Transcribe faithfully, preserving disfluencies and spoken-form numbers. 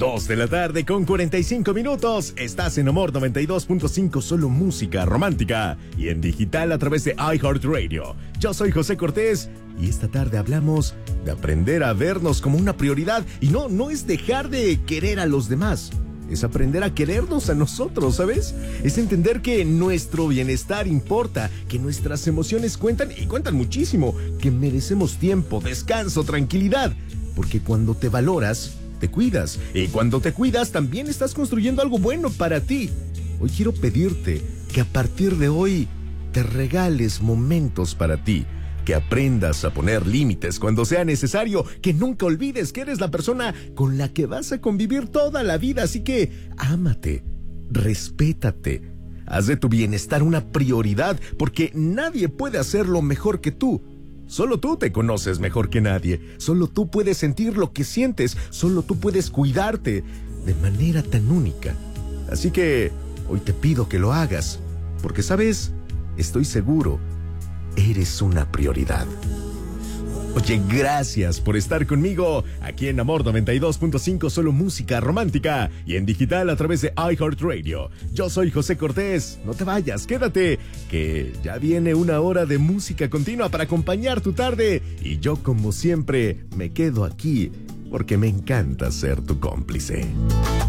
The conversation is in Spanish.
Dos de la tarde con cuarenta y cinco minutos. Estás en Amor noventa y dos punto cinco, solo música romántica. Y en digital a través de iHeartRadio. Yo soy José Cortés y esta tarde hablamos de aprender a vernos como una prioridad. Y no, no es dejar de querer a los demás. Es aprender a querernos a nosotros, ¿sabes? Es entender que nuestro bienestar importa, que nuestras emociones cuentan y cuentan muchísimo, que merecemos tiempo, descanso, tranquilidad. Porque cuando te valoras, te cuidas. Y cuando te cuidas, también estás construyendo algo bueno para ti. Hoy quiero pedirte que a partir de hoy te regales momentos para ti. Que aprendas a poner límites cuando sea necesario, que nunca olvides que eres la persona con la que vas a convivir toda la vida, así que ámate, respétate, haz de tu bienestar una prioridad, porque nadie puede hacerlo mejor que tú. Solo tú te conoces mejor que nadie, solo tú puedes sentir lo que sientes, solo tú puedes cuidarte de manera tan única. Así que hoy te pido que lo hagas, porque sabes, estoy seguro, eres una prioridad. Oye, gracias por estar conmigo aquí en Amor noventa y dos punto cinco, solo música romántica, y en digital a través de iHeartRadio. Yo soy José Cortés, no te vayas, quédate, que ya viene una hora de música continua para acompañar tu tarde, y yo como siempre me quedo aquí porque me encanta ser tu cómplice.